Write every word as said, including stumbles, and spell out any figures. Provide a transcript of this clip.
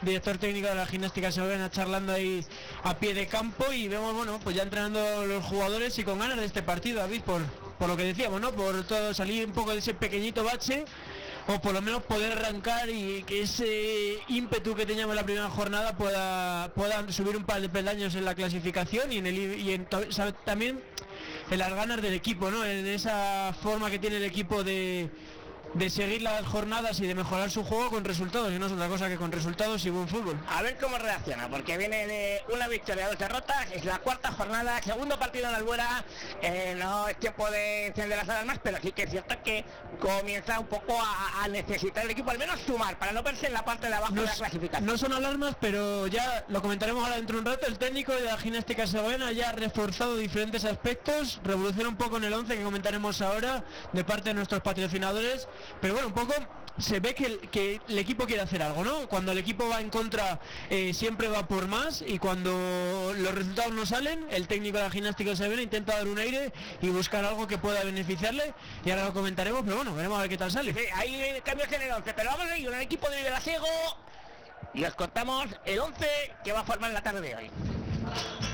director técnico de la Gimnástica Segoviana, charlando ahí a pie de campo, y vemos, bueno, pues ya entrenando los jugadores y con ganas de este partido, David, por, por lo que decíamos, ¿no? Por todo, salir un poco de ese pequeñito bache, o por lo menos poder arrancar y que ese ímpetu que teníamos en la primera jornada pueda, pueda subir un par de peldaños en la clasificación y en el y en, sabe, también en las ganas del equipo, ¿no? En esa forma que tiene el equipo de de seguir las jornadas y de mejorar su juego con resultados, y no es otra cosa que con resultados y buen fútbol. A ver cómo reacciona, porque viene de una victoria, dos derrotas, es la cuarta jornada, segundo partido en la Albuera, eh, no es tiempo de encender las alarmas, pero sí que es cierto que comienza un poco a, a necesitar el equipo al menos sumar, para no verse en la parte de abajo no, de la clasificación. No son alarmas, pero ya lo comentaremos ahora dentro de un rato. El técnico de la Gimnástica Segoviana ya ha reforzado diferentes aspectos, revoluciona un poco en el once que comentaremos ahora de parte de nuestros patrocinadores. Pero bueno, un poco se ve que el, que el equipo quiere hacer algo, ¿no? Cuando el equipo va en contra, eh, siempre va por más, y cuando los resultados no salen, el técnico de la Gimnástica Segoviana intenta dar un aire y buscar algo que pueda beneficiarle, y ahora lo comentaremos, pero bueno, veremos a ver qué tal sale. Sí, hay cambios en el once, pero vamos a ir al equipo de Vivelasiego y os contamos el once que va a formar la tarde de hoy.